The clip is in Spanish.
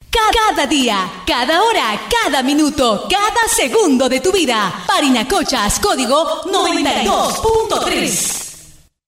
Cada día, cada hora, cada minuto, cada segundo de tu vida. Parinacochas, código 92.3.